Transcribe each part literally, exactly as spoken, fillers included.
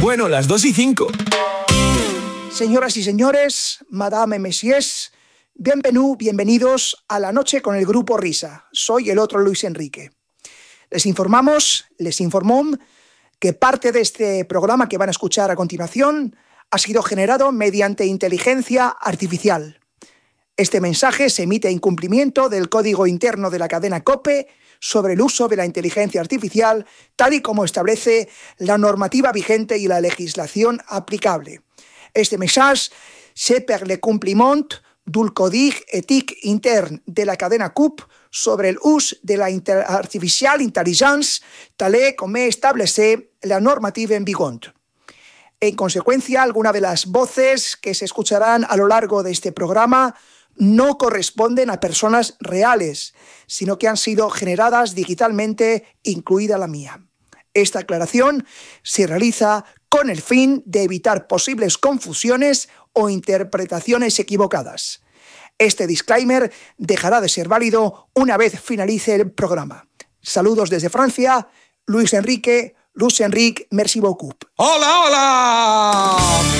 Bueno, las dos y cinco. Señoras y señores, madame, messieurs, bienvenue, bienvenidos a La Noche con el Grupo Risa. Soy el otro Luis Enrique. Les informamos, les informó que parte de este programa que van a escuchar a continuación ha sido generado mediante inteligencia artificial. Este mensaje se emite en cumplimiento del código interno de la cadena COPE sobre el uso de la inteligencia artificial, tal y como establece la normativa vigente y la legislación aplicable. Este message, c'est per le compliment du código éthique interne de la cadena C O P sobre el uso de la inter- artificial intelligence, tal y como establece la normativa en vigor. En consecuencia, algunas de las voces que se escucharán a lo largo de este programa no corresponden a personas reales, sino que han sido generadas digitalmente, incluida la mía. Esta aclaración se realiza con el fin de evitar posibles confusiones o interpretaciones equivocadas. Este disclaimer dejará de ser válido una vez finalice el programa. Saludos desde Francia, Luis Enrique, Luis Enrique, merci beaucoup. ¡Hola, hola!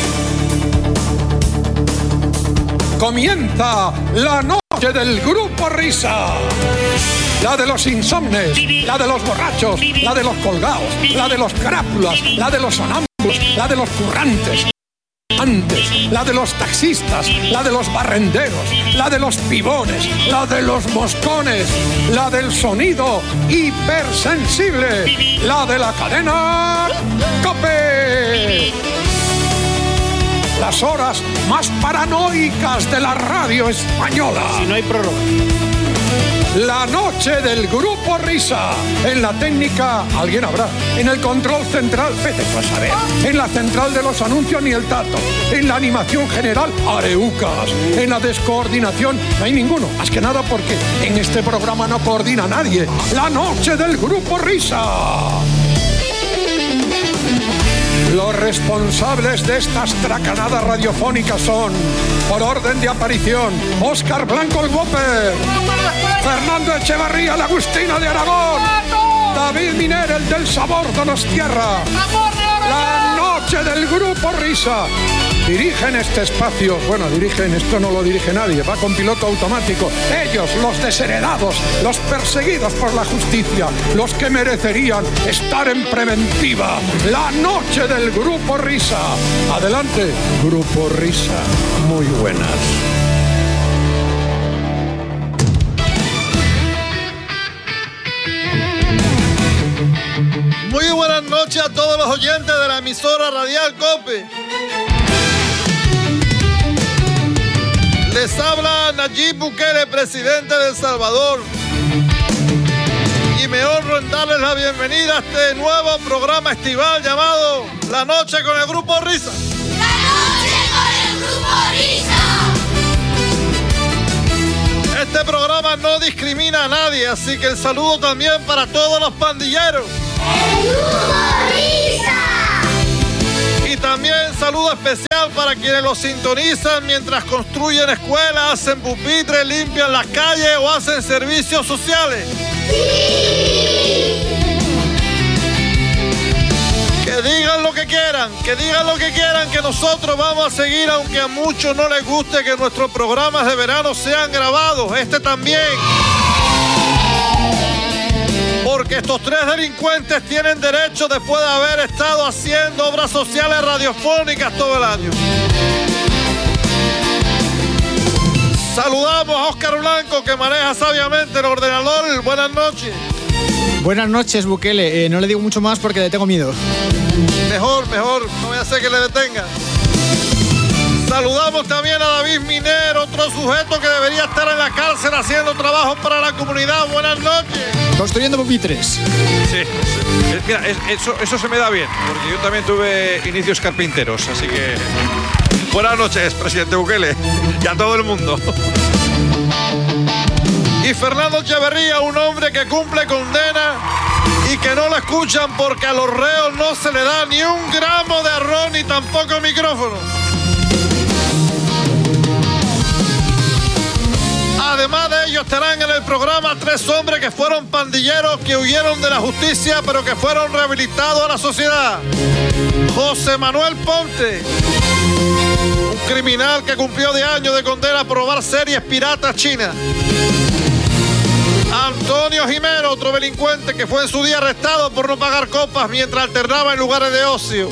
Comienza la noche del Grupo Risa. La de los insomnes, la de los borrachos, la de los colgados, la de los carápulas, la de los sonámbulos, la de los currantes, antes, la de los taxistas, la de los barrenderos, la de los pibones, la de los moscones, la del sonido hipersensible, la de la cadena COPE. Las horas más paranoicas de la radio española. Si no hay prórroga. La noche del Grupo Risa. En la técnica, alguien habrá. En el control central, vete tú a saber. En la central de los anuncios, ni el tato. En la animación general, areucas. En la descoordinación, no hay ninguno. Más que nada porque en este programa no coordina nadie. La noche del Grupo Risa. Los responsables de estas tracanadas radiofónicas son, por orden de aparición, Óscar Blanco el Whopper, Fernando Echevarría, la Agustina de Aragón, David Miner, el del Sabor Donostierra. La noche del Grupo Risa. Dirigen este espacio, bueno, dirigen, esto no lo dirige nadie, va con piloto automático. Ellos, los desheredados, los perseguidos por la justicia, los que merecerían estar en preventiva. La noche del Grupo Risa. Adelante, Grupo Risa. Muy buenas. Muy buenas noches a todos los oyentes de la emisora radial COPE. Les habla Nayib Bukele, presidente de El Salvador. Y me honro en darles la bienvenida a este nuevo programa estival llamado La Noche con el Grupo Risa. ¡La Noche con el Grupo Risa! Este programa no discrimina a nadie, así que el saludo también para todos los pandilleros. ¡El Grupo Risa! Y también saludo especial para quienes lo sintonizan mientras construyen escuelas, hacen pupitres, limpian las calles o hacen servicios sociales. ¡Sí! Que digan lo que quieran, que digan lo que quieran, que nosotros vamos a seguir, aunque a muchos no les guste que nuestros programas de verano sean grabados, este también. Porque estos tres delincuentes tienen derecho después de haber estado haciendo obras sociales radiofónicas todo el año. Saludamos a Óscar Blanco, que maneja sabiamente el ordenador. Buenas noches. Buenas noches, Bukele. Eh, no le digo mucho más porque le tengo miedo. Mejor, mejor. No voy a hacer que le detenga. Saludamos también a David Miner, otro sujeto que debería estar en la cárcel haciendo trabajo para la comunidad. Buenas noches. Construyendo pupitres. Sí, sí. Mira, eso, eso se me da bien, porque yo también tuve inicios carpinteros, así que... Buenas noches, presidente Bukele, y a todo el mundo. Y Fernando Echeverría, un hombre que cumple condena y que no lo escuchan porque a los reos no se le da ni un gramo de arroz ni tampoco micrófono. Además de ellos estarán en el programa tres hombres que fueron pandilleros, que huyeron de la justicia, pero que fueron rehabilitados a la sociedad. José Manuel Ponte, un criminal que cumplió diez años de condena por robar series piratas chinas. Antonio Jimeno, otro delincuente que fue en su día arrestado por no pagar copas mientras alternaba en lugares de ocio.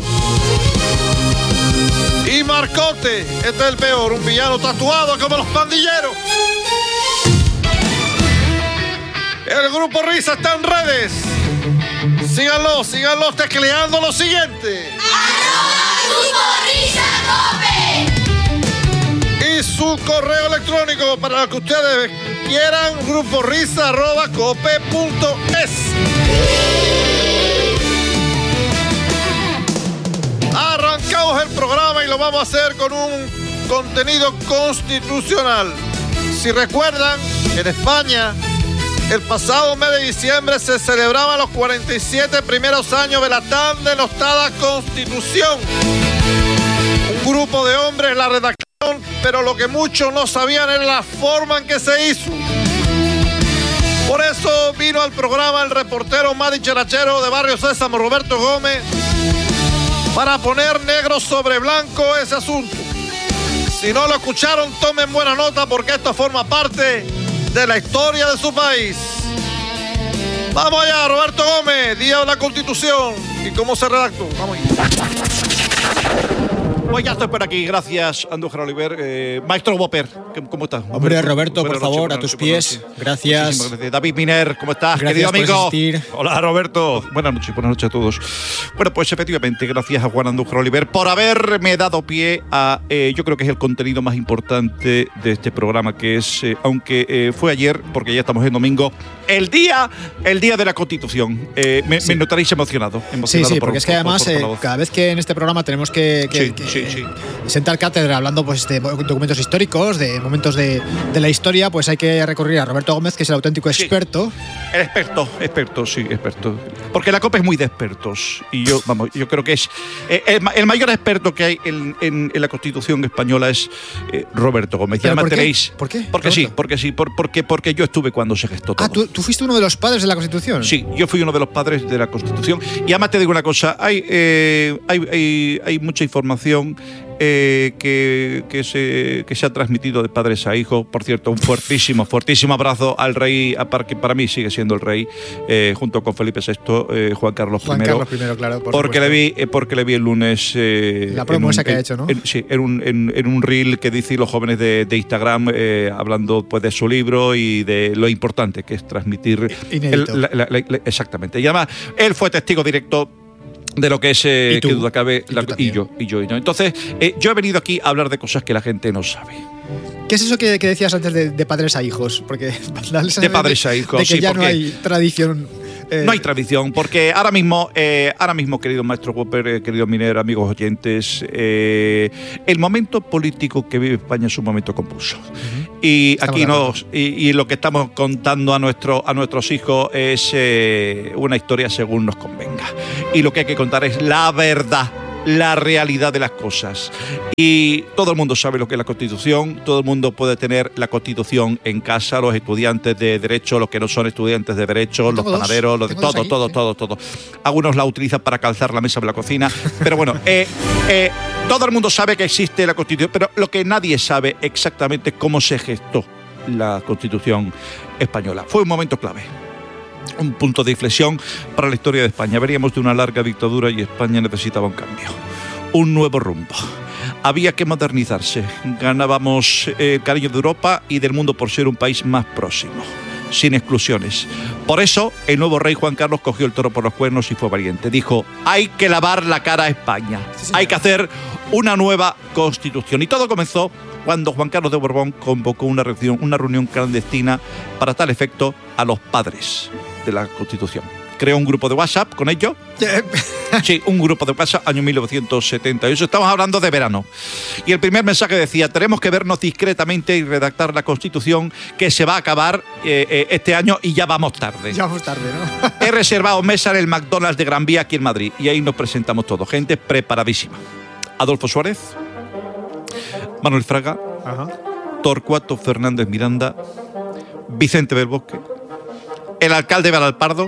Y Marcote, este es el peor, un villano tatuado como los pandilleros. El Grupo Risa está en redes. Síganlo, síganlo tecleando lo siguiente. ¡Arroba Grupo Risa Cope! Y su correo electrónico para lo que ustedes quieran, gruporisa arroba cope punto es. Arrancamos el programa y lo vamos a hacer con un contenido constitucional. Si recuerdan, en España, el pasado mes de diciembre se celebraban los cuarenta y siete primeros años de la tan denostada Constitución. Un grupo de hombres la redactaron, pero lo que muchos no sabían era la forma en que se hizo. Por eso vino al programa el reportero más dicharachero de Barrio Sésamo, Roberto Gómez, para poner negro sobre blanco ese asunto. Si no lo escucharon, tomen buena nota porque esto forma parte de la historia de su país. Vamos allá, Roberto Gómez, Día de la Constitución y cómo se redactó. Vamos allá. Pues ya estoy por aquí, gracias Andújar Oliver. Eh, Maestro Whopper, ¿cómo estás? Hombre, Roberto, por Buenas favor, noches, a tus buenas pies. noches. Gracias. Muchísimas gracias. David Miner, ¿cómo estás, Gracias querido por amigo? asistir. Hola, Roberto. Buenas noches, buenas noches a todos. Bueno, pues efectivamente, gracias a Juan Andújar Oliver por haberme dado pie a, eh, yo creo que es el contenido más importante de este programa, que es, eh, aunque eh, fue ayer, porque ya estamos en domingo, el día, el día de la Constitución. Eh, me, Sí. me notaréis emocionado. Sí, emocionado sí, por- porque es que por- además por- por eh, la voz. cada vez que en este programa tenemos que, que- Sí, que, sí, sí. sentar cátedra hablando pues de documentos históricos, de momentos de, de la historia, pues hay que recurrir a Roberto Gómez, que es el auténtico Sí. experto. El experto, experto, sí, experto. Porque la COPE es muy de expertos. Y yo, vamos, yo creo que es. eh, el, ma- el mayor experto que hay en, en- en la Constitución española es eh, Roberto Gómez. Y ¿Pero además por qué? tenéis. ¿Por qué, Porque sí, Roberto? porque sí, por- porque, porque yo estuve cuando se gestó todo. Ah, ¿tú, tú fuiste uno de los padres de la Constitución. Sí, yo fui uno de los padres de la Constitución. Y además te digo una cosa, hay, eh, hay, hay, hay mucha información eh, que, que, se, que se ha transmitido de padres a hijos. Por cierto, un fuertísimo, fuertísimo abrazo al rey, a par- que para mí sigue siendo el rey, eh, junto con Felipe sexto, eh, Juan Carlos Juan primero. Carlos primero, claro. Por Porque supuesto. le, vi, eh, porque le vi el lunes. eh, La promo en un- esa que ha en- hecho, ¿no? en- sí, en un, en, en un reel que dicen los jóvenes de, de Instagram, eh, hablando pues de su libro y de lo importante que es transmitir. Inédito. el- la- la- la- la- exactamente. Y además, él fue testigo directo de lo que es, eh, ¿Y tú? que duda cabe, ¿Y la- tú y, también? yo, y yo. y yo. Entonces, eh, yo he venido aquí a hablar de cosas que la gente no sabe. ¿Qué es eso que, que decías antes de, de padres a hijos? Porque da la sensación De padres a hijos, de que sí, ya no porque- hay tradición. eh, No hay tradición, porque ahora mismo, eh, ahora mismo, querido maestro Whopper, eh, querido Miner, amigos oyentes, eh, el momento político que vive España es un momento convulso. Y Estamos aquí de acuerdo. nos, y, y lo que estamos contando a, nuestro, a nuestros hijos es eh, una historia según nos convenga. Y lo que hay que contar es la verdad, la realidad de las cosas. Y todo el mundo sabe lo que es la Constitución, todo el mundo puede tener la Constitución en casa, los estudiantes de Derecho, los que no son estudiantes de Derecho, los Tengo dos. panaderos, los de Tengo dos todo, aquí, todo, sí. todo, todo. Algunos la utilizan para calzar la mesa de la cocina, pero bueno, eh, eh, todo el mundo sabe que existe la Constitución, pero lo que nadie sabe exactamente es cómo se gestó la Constitución española. Fue un momento clave, un punto de inflexión para la historia de España. Veníamos de una larga dictadura y España necesitaba un cambio, un nuevo rumbo. Había que modernizarse. Ganábamos eh, el cariño de Europa y del mundo por ser un país más próximo, sin exclusiones. Por eso, el nuevo rey Juan Carlos cogió el toro por los cuernos y fue valiente. Dijo, hay que lavar la cara a España. Sí, señor. Hay que hacer una nueva constitución. Y todo comenzó cuando Juan Carlos de Borbón convocó una reunión, una reunión clandestina para tal efecto a los padres de la Constitución. Creó un grupo de WhatsApp con ellos. Sí, un grupo de WhatsApp, año mil novecientos setenta y ocho. Estamos hablando de verano. Y el primer mensaje decía, tenemos que vernos discretamente y redactar la Constitución que se va a acabar eh, eh, este año y ya vamos tarde. Ya vamos tarde, ¿no? He reservado mesa en el McDonald's de Gran Vía aquí en Madrid y ahí nos presentamos todos, gente preparadísima. Adolfo Suárez, Manuel Fraga, Ajá. Torcuato Fernández Miranda, Vicente del Bosque, el alcalde Belalpardo,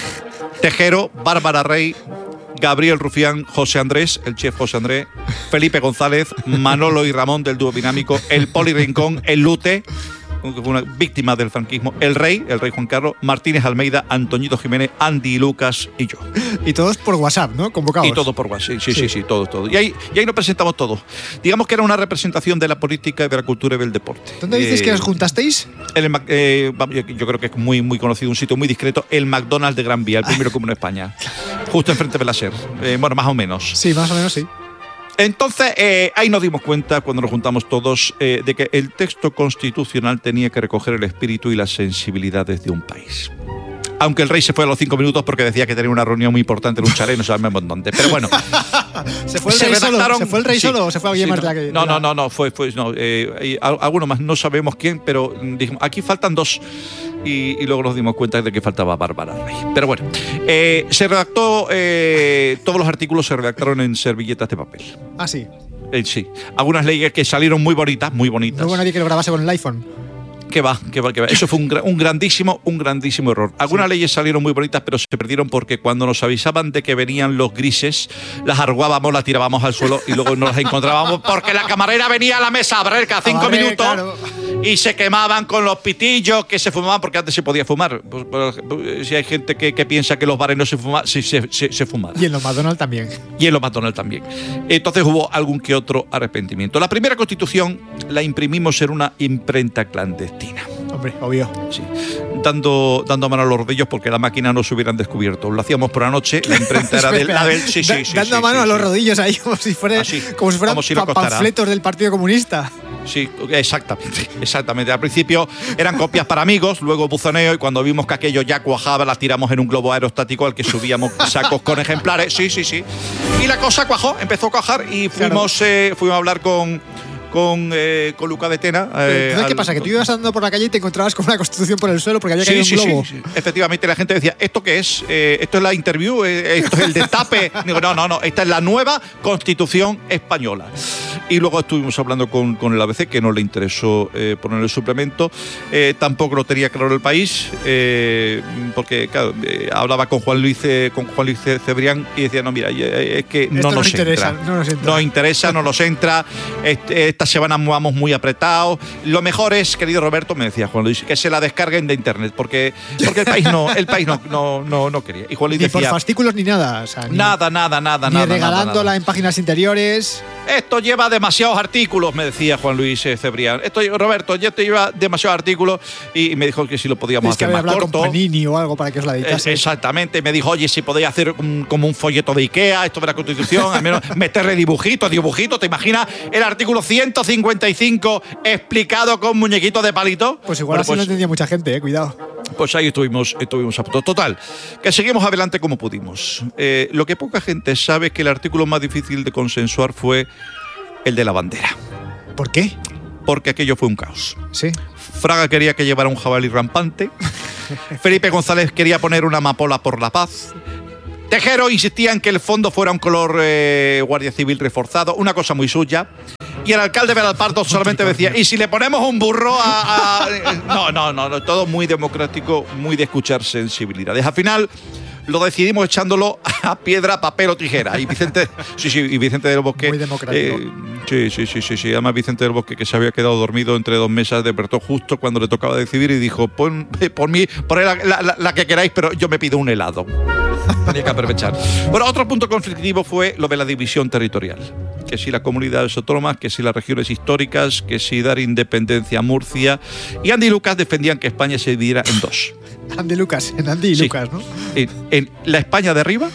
Tejero, Bárbara Rey, Gabriel Rufián, José Andrés, el chef José Andrés, Felipe González, Manolo y Ramón del dúo dinámico, el Poli Rincón, el Lute, una víctima del franquismo, el Rey, el Rey Juan Carlos, Martínez Almeida, Antoñito Jiménez, Andy Lucas y yo. Y todos por WhatsApp, ¿no? Convocados. Y todos por WhatsApp, sí, sí, sí, sí, todos, todos. Y ahí, y ahí nos presentamos todos. Digamos que era una representación de la política, de la cultura y del deporte. ¿Dónde dices eh, que os juntasteis? El, eh, yo creo que es muy, muy conocido, un sitio muy discreto, el McDonald's de Gran Vía, el primero común en España. Justo enfrente de la SER. Eh, bueno, más o menos. Sí, más o menos sí. Entonces, eh, ahí nos dimos cuenta, cuando nos juntamos todos, eh, de que el texto constitucional tenía que recoger el espíritu y las sensibilidades de un país. Aunque el rey se fue a los cinco minutos porque decía que tenía una reunión muy importante en un chalet, no sabemos dónde. Pero bueno. ¿Se fue el rey solo? ¿Se fue el rey sí, solo o se fue alguien sí, más no, de la que.? No, no, no, no, fue. fue no, eh, alguno más, no sabemos quién, pero dijimos, aquí faltan dos. Y, y luego nos dimos cuenta de que faltaba Bárbara Rey. Pero bueno, eh, se redactó, eh, todos los artículos se redactaron en servilletas de papel. Ah, sí. Eh, sí. Algunas leyes que salieron muy bonitas, muy bonitas. No hubo nadie que lo grabase con el iPhone. Que va, que va, que va. Eso fue un, un grandísimo, un grandísimo error. Algunas sí. leyes salieron muy bonitas, pero se perdieron porque cuando nos avisaban de que venían los grises, las arrugábamos, las tirábamos al suelo y luego no las encontrábamos porque la camarera venía a la mesa a barrer cada cinco barrer, minutos claro. Y se quemaban con los pitillos que se fumaban porque antes se podía fumar. Pues, pues, si hay gente que, que piensa que los bares no se fuman, sí se, se, se fumaban. Y en los McDonald's también. Y en los McDonald's también. Entonces hubo algún que otro arrepentimiento. La primera Constitución la imprimimos en una imprenta clandestina. Hombre, obvio. Sí. Dando, dando mano a los rodillos porque la máquina no se hubieran descubierto. Lo hacíamos por la noche, la imprenta era del, la del. Sí, sí, sí. Dando sí, mano sí, a los sí. rodillos ahí, como si, fuera, Así, como si fueran como si no pa costara. panfletos del Partido Comunista. Sí, exactamente, exactamente. Al principio eran copias para amigos, luego buzoneo y cuando vimos que aquello ya cuajaba, las tiramos en un globo aerostático al que subíamos sacos con ejemplares. Sí, sí, sí. Y la cosa cuajó, empezó a cuajar y fuimos, claro. eh, fuimos a hablar con. Con, eh, con Luca de Tena. Eh, ¿Qué al... pasa? Que tú ibas andando por la calle y te encontrabas con una Constitución por el suelo porque había sí, caído sí, un globo. Sí, sí. Efectivamente, la gente decía, ¿esto qué es? Eh, ¿Esto es la interview? Eh, ¿Esto es el destape? Digo, no, no, no, esta es la nueva Constitución española. Y luego estuvimos hablando con, con el A B C, que no le interesó eh, poner el suplemento. Eh, tampoco lo tenía claro el país, eh, porque claro, eh, hablaba con Juan Luis eh, con Juan Luis Cebrián y decía, no, mira, es que no nos, nos interesa, entra. No nos entra. Nos interesa, no nos entra. Este, esta semana vamos muy apretados. Lo mejor es, querido Roberto, me decía Juan Luis, que se la descarguen de internet, porque, porque el país no, el país no, no, no, no quería. Y Juan Luis ni decía, por fascículos ni nada. O sea, ni, nada, nada, nada, ni nada. regalándola nada, nada. en páginas interiores. Esto lleva demasiados artículos, me decía Juan Luis eh, Cebrián. Esto, Roberto, ya te lleva demasiados artículos y, y me dijo que si lo podíamos es que hacer más corto. Con Panini o algo para que os la editase. Eh, exactamente. Me dijo, oye, si podéis hacer un, como un folleto de Ikea, esto de la Constitución, al menos meterle dibujitos, dibujitos. ¿Te imaginas el artículo ciento cincuenta y cinco explicado con muñequitos de palito? Pues igual bueno, así pues, no entendía mucha gente, eh, cuidado. Pues ahí estuvimos, estuvimos a punto. Total, que seguimos adelante como pudimos. Eh, lo que poca gente sabe es que el artículo más difícil de consensuar fue el de la bandera. ¿Por qué? Porque aquello fue un caos. Sí. Fraga quería que llevara un jabalí rampante. Felipe González quería poner una amapola por la paz. Tejero insistía en que el fondo fuera un color eh, Guardia Civil reforzado, una cosa muy suya. Y el alcalde Belalpardo solamente decía, ¿y si le ponemos un burro a...? a... No, no, no, no, todo muy democrático, muy de escuchar sensibilidades. Al final lo decidimos echándolo a piedra, papel o tijera. Y Vicente, sí, sí, y Vicente del Bosque. Muy democrático. Eh, sí, sí, sí, sí, sí. Además, Vicente del Bosque, que se había quedado dormido entre dos mesas, despertó justo cuando le tocaba decidir y dijo: pon, por mí, poned la, la, la, la que queráis, pero yo me pido un helado. Tenía que aprovechar. Bueno, otro punto conflictivo fue lo de la división territorial. Que si las comunidades autónomas, que si las regiones históricas, que si dar independencia a Murcia. Y Andy y Lucas defendían que España se dividiera en dos. Andy Lucas, en Andy y sí. Lucas, ¿no? En, en la España de arriba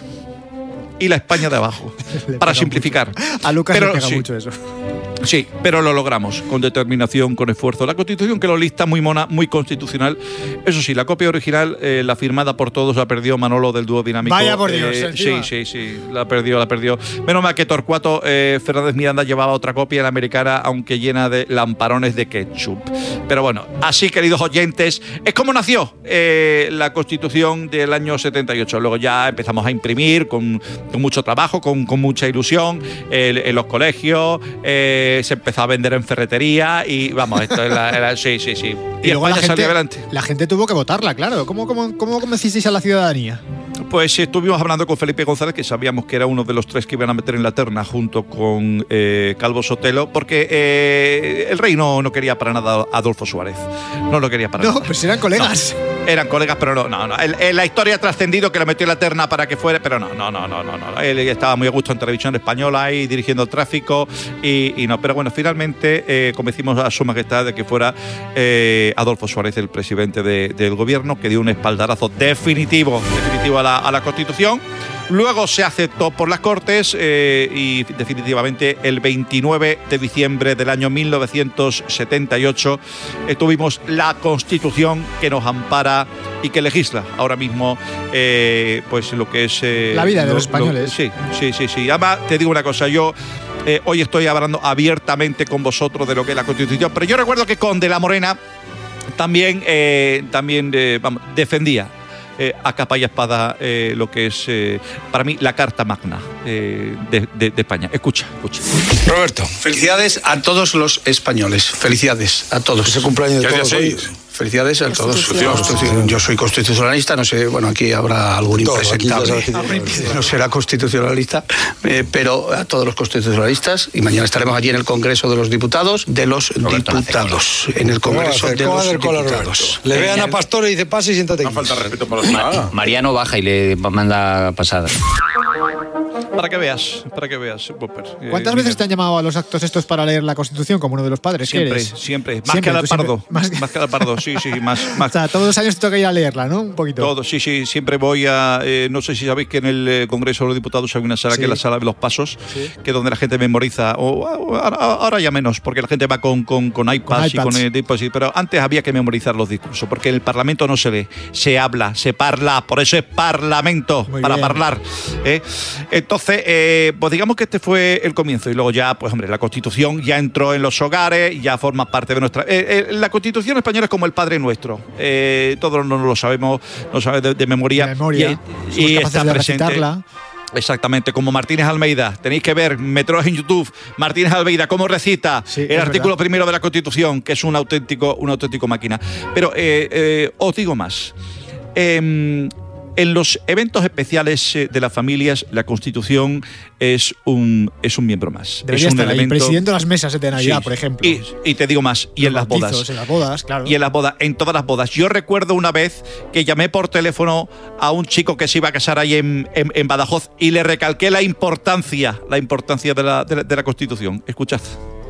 y la España de abajo. Para simplificar. Mucho. A Lucas pero, le pega sí. mucho eso. Sí, pero lo logramos, con determinación, con esfuerzo. La Constitución que lo lista muy mona, muy constitucional. Eso sí, la copia original, eh, la firmada por todos, la perdió Manolo del dúo dinámico. Vaya por Dios, eh, Sí, sí, sí, la perdió, la perdió. Menos mal que Torcuato eh, Fernández Miranda llevaba otra copia, la americana, aunque llena de lamparones de ketchup. Pero bueno, así, queridos oyentes, es como nació eh, la Constitución del año setenta y ocho. Luego ya empezamos a imprimir con, con mucho trabajo, con, con mucha ilusión, eh, en los colegios, eh, eh, se empezó a vender en ferretería y vamos, esto es la, era, sí, sí, sí. Y, y luego la gente, adelante. la gente tuvo que votarla, claro. ¿Cómo, cómo, cómo convencisteis a la ciudadanía? Pues estuvimos hablando con Felipe González, que sabíamos que era uno de los tres que iban a meter en la terna junto con eh, Calvo Sotelo, porque eh, el rey no, no quería para nada a Adolfo Suárez. No lo quería para no, nada. No, pues eran colegas. No, eran colegas, pero no, no, no. El, el, la historia ha trascendido que lo metió en la terna para que fuera, pero no, no, no, no, no, no. Él estaba muy a gusto en Televisión Española ahí dirigiendo el tráfico y, y no. Pero bueno, finalmente eh, convencimos a Su Majestad de que fuera eh, Adolfo Suárez el presidente de, del gobierno, que dio un espaldarazo definitivo, definitivo a la, a la Constitución. Luego se aceptó por las Cortes eh, y definitivamente el veintinueve de diciembre del año mil novecientos setenta y ocho eh, tuvimos la Constitución que nos ampara y que legisla ahora mismo eh, pues lo que es eh, la vida de lo, los españoles. Lo, sí, sí, sí, sí. Además te digo una cosa, yo eh, hoy estoy hablando abiertamente con vosotros de lo que es la Constitución, pero yo recuerdo que con De la Morena también, eh, también eh, vamos, defendía Eh, a capa y espada eh, lo que es eh, para mí la Carta Magna eh, de, de, de España. Escucha, escucha. Roberto, felicidades a todos los españoles. Felicidades a todos. Ese cumpleaños de todos hoy. Felicidades a todos. Yo soy constitucionalista, no sé, bueno, aquí habrá algún todo, impresentable. No será constitucionalista, eh, pero a todos los constitucionalistas, y mañana estaremos allí en el Congreso de los Diputados, de los Roberto diputados. En el Congreso de los diputados. Le vean a Pastor y dice, pase y siéntate. No falta respeto para los Ma Mariano baja y le manda pasada. Para que veas, para que veas, Popper. ¿Cuántas eh, veces mira. te han llamado a los actos estos para leer la Constitución como uno de los padres? Siempre, eres? siempre. Más siempre, que al Pardo. Más, más que al Pardo, sí, sí. Más, más. O sea, todos los años te toca ir a leerla, ¿no? Un poquito. Todos, sí, sí. Siempre voy a... Eh, no sé si sabéis que en el Congreso de los Diputados hay una sala sí. que es la sala de los pasos, sí. que es donde la gente memoriza. O, o, ahora ya menos, porque la gente va con, con, con iPads con y con... Eh, pues, sí, pero antes había que memorizar los discursos, porque en el Parlamento no se lee, se habla, se parla. Por eso es Parlamento, Muy para bien. hablar. ¿eh? Entonces... Eh, Pues digamos que este fue el comienzo y luego ya, pues hombre, la Constitución ya entró en los hogares, ya forma parte de nuestra... Eh, eh, la Constitución española es como el Padre Nuestro. Eh, todos no lo sabemos, no sabemos de, de memoria. De memoria. Y, y está de presente. Recitarla. Exactamente, como Martínez Almeida. Tenéis que ver, meteros en YouTube, Martínez Almeida, cómo recita sí, el artículo verdad. primero de la Constitución, que es un auténtico, un auténtico máquina. Pero eh, eh, os digo más. Eh, En los eventos especiales de las familias, la Constitución es un, es un miembro más. Debería es un estar elemento... ahí, presidiendo las mesas de Navidad, sí. por ejemplo. Y, y te digo más, y los en las bautizos, bodas. En las bodas, claro. Y en las bodas, en todas las bodas. Yo recuerdo una vez que llamé por teléfono a un chico que se iba a casar ahí en, en, en Badajoz y le recalqué la importancia, la importancia de la, de la, de la Constitución. Escuchad.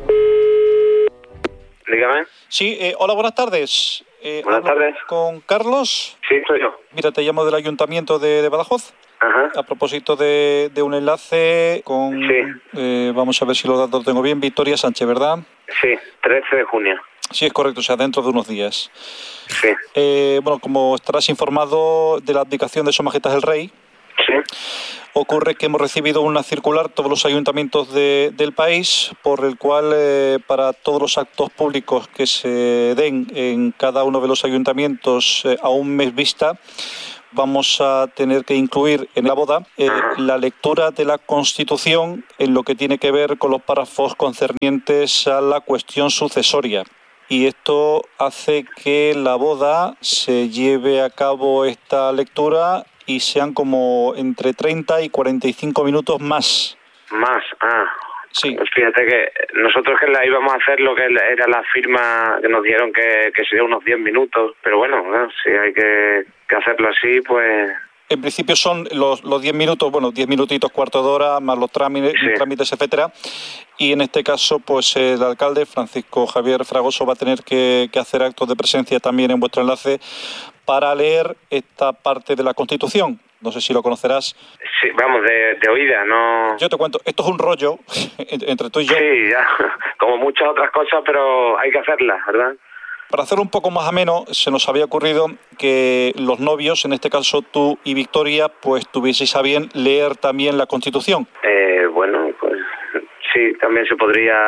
Dígame. Sí, eh, hola, buenas tardes. Eh, Buenas tardes. ¿Con Carlos? Sí, soy yo. Mira, te llamo del Ayuntamiento de, de Badajoz. Ajá. A propósito de, de un enlace con... Sí. Eh, vamos a ver si los datos tengo bien. Victoria Sánchez, ¿verdad? Sí, trece de junio. Sí, es correcto, o sea, dentro de unos días. Sí. Eh, bueno, como estarás informado de la abdicación de Su Majestad el Rey, sí. ocurre que hemos recibido una circular, todos los ayuntamientos de, del país, por el cual eh, para todos los actos públicos que se den en cada uno de los ayuntamientos eh, a un mes vista, vamos a tener que incluir en la boda eh, la lectura de la Constitución en lo que tiene que ver con los párrafos concernientes a la cuestión sucesoria. Y esto hace que la boda se lleve a cabo esta lectura y sean como entre treinta y cuarenta y cinco minutos más. Más, ah. Sí. Fíjate que nosotros que la íbamos a hacer lo que era la firma que nos dieron que, que sería unos diez minutos, pero bueno, ¿no? Si hay que, que hacerlo así, pues... En principio son los, los diez minutos, bueno, diez minutitos, cuarto de hora, más los trámites, sí. trámites, etcétera. Y en este caso, pues el alcalde, Francisco Javier Fragoso, va a tener que, que hacer actos de presencia también en vuestro enlace para leer esta parte de la Constitución. No sé si lo conocerás. Sí, vamos, de, de oída, no... Yo te cuento, esto es un rollo entre tú y yo. Sí, ya, como muchas otras cosas, pero hay que hacerlas, ¿verdad? Para hacerlo un poco más ameno, se nos había ocurrido que los novios, en este caso tú y Victoria, pues tuvieseis a bien leer también la Constitución. Eh, bueno, pues sí, también se podría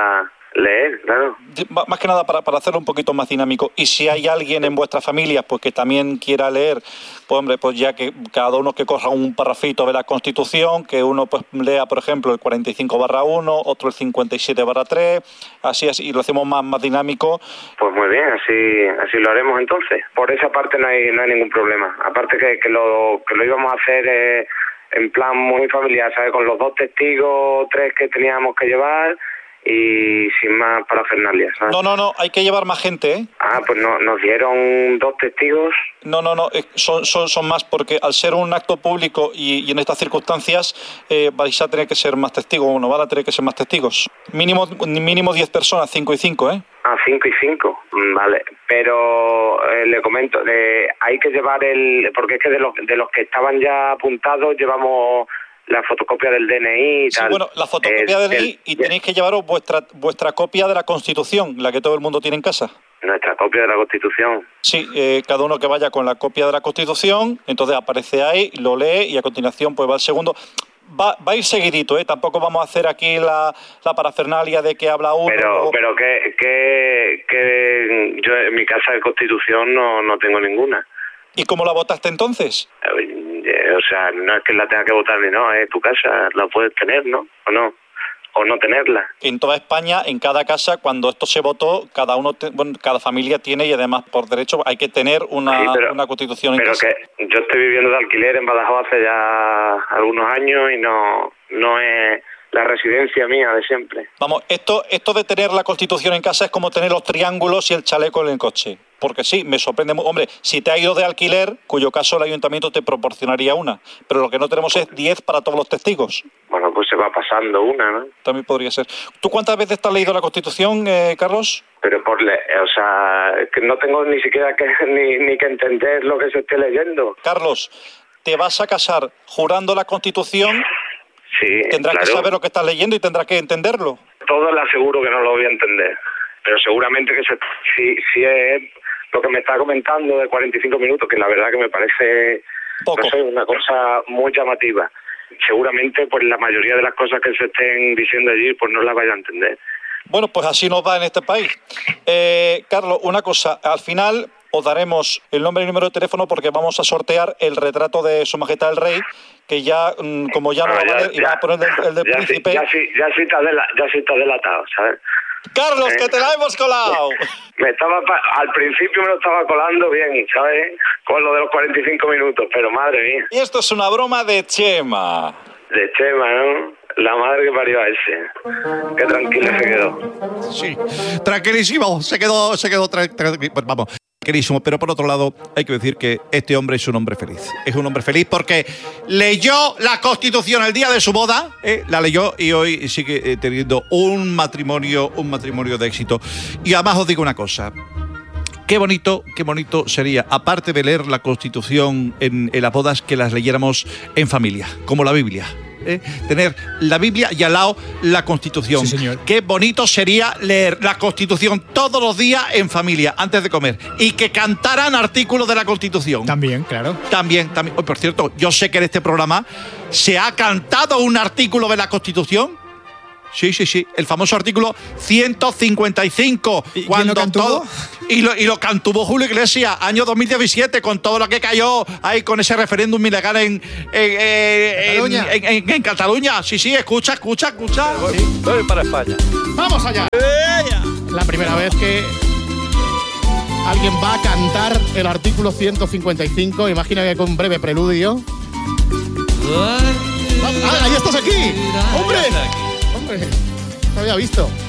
leer, claro. Más que nada para, para hacerlo un poquito más dinámico. Y si hay alguien en vuestra familia pues que también quiera leer, pues hombre, pues ya que cada uno que coja un parrafito de la Constitución, que uno pues lea, por ejemplo, el cuarenta y cinco barra uno, otro el cincuenta y siete barra tres, así así, y lo hacemos más, más dinámico. Pues muy bien, así así lo haremos entonces. Por esa parte no hay no hay ningún problema. Aparte que, que lo que lo íbamos a hacer eh, en plan muy familiar, ¿sabes? Con los dos testigos, tres que teníamos que llevar y sin más parafernalia, ¿sabes? No, no, no, hay que llevar más gente, ¿eh? Ah, pues no, nos dieron dos testigos. No, no, no, son, son, son más porque al ser un acto público y, y en estas circunstancias eh, vais a tener que ser más testigos, o no van a tener que ser más testigos. Mínimo mínimo diez personas, cinco y cinco, ¿eh? Ah, cinco y cinco, vale. Pero eh, le comento, eh, hay que llevar el... Porque es que de los, de los que estaban ya apuntados llevamos la fotocopia del D N I y sí, tal. Bueno, la fotocopia eh, del D N I y tenéis que llevaros vuestra vuestra copia de la Constitución, la que todo el mundo tiene en casa. Nuestra copia de la Constitución. Sí, eh, cada uno que vaya con la copia de la Constitución, entonces aparece ahí, lo lee y a continuación pues va al segundo. Va, va a ir seguidito, ¿eh? Tampoco vamos a hacer aquí la, la parafernalia de que habla uno. Pero, o... pero que, que, que yo en mi casa de Constitución no, no tengo ninguna. ¿Y cómo la votaste entonces? Eh, o sea, no es que la tenga que votar ni no, es tu casa, la puedes tener, ¿no? ¿O no? O no tenerla. En toda España, en cada casa, cuando esto se votó, cada uno, te, bueno, cada familia tiene y además por derecho hay que tener una, sí, pero, una Constitución en pero casa. Pero que yo estoy viviendo de alquiler en Badajoz hace ya algunos años y no, no es la residencia mía de siempre. Vamos, esto, esto de tener la Constitución en casa es como tener los triángulos y el chaleco en el coche. Porque sí, me sorprende. Hombre, si te ha ido de alquiler, cuyo caso el ayuntamiento te proporcionaría una. Pero lo que no tenemos es diez para todos los testigos. Bueno, pues se va pasando una, ¿no? También podría ser. ¿Tú cuántas veces te has leído la Constitución, eh, Carlos? Pero por le o sea, que no tengo ni siquiera que ni, ni que entender lo que se esté leyendo. Carlos, ¿te vas a casar jurando la Constitución? Sí, Tendrás claro. que saber lo que estás leyendo y tendrás que entenderlo. Todo le aseguro que no lo voy a entender. Pero seguramente que se, si, si es lo que me está comentando de cuarenta y cinco minutos, que la verdad que me parece Poco. No sé, una cosa muy llamativa. Seguramente pues la mayoría de las cosas que se estén diciendo allí pues no las vaya a entender. Bueno, pues así nos va en este país. Eh, Carlos, una cosa, al final os daremos el nombre y el número de teléfono porque vamos a sortear el retrato de Su Majestad el Rey, que ya, como ya no va a valer, y va a poner el, el del ya príncipe. Sí, ya sí, ya sí está dela, ya sí está delatado, ¿sabes? Carlos, eh, que te la hemos colado. Me estaba al principio me lo estaba colando bien, ¿sabes? Con lo de los cuarenta y cinco minutos, pero madre mía. Y esto es una broma de Chema. De Chema, ¿no? La madre que parió a ese. Qué tranquilo se quedó. Sí, tranquilísimo. Se quedó, se quedó tra tra pues vamos, tranquilísimo. Pero por otro lado, hay que decir que este hombre es un hombre feliz. Es un hombre feliz porque leyó la Constitución el día de su boda, ¿eh? La leyó y hoy sigue eh, teniendo un matrimonio, un matrimonio de éxito. Y además os digo una cosa. Qué bonito, qué bonito sería, aparte de leer la Constitución en, en las bodas, que las leyéramos en familia, como la Biblia. ¿eh? Tener la Biblia y al lado la Constitución. Sí, señor. Qué bonito sería leer la Constitución todos los días en familia, antes de comer. Y que cantaran artículos de la Constitución. También, claro. También, también. Oh, por cierto, yo sé que en este programa se ha cantado un artículo de la Constitución. Sí, sí, sí. El famoso artículo ciento cincuenta y cinco. ¿Y cuando quién lo cantubó? todo y lo, y lo cantubó Julio Iglesias, año dos mil diecisiete, con todo lo que cayó ahí con ese referéndum ilegal en, en, en, Cataluña. en, en, en Cataluña. Sí, sí, escucha, escucha, escucha. Voy, voy para España. ¡Vamos allá! La primera vez que alguien va a cantar el artículo ciento cincuenta y cinco, imagina que con un breve preludio. ¡Ah, ahí estás aquí! ¡Hombre! ¡Hombre! No había visto.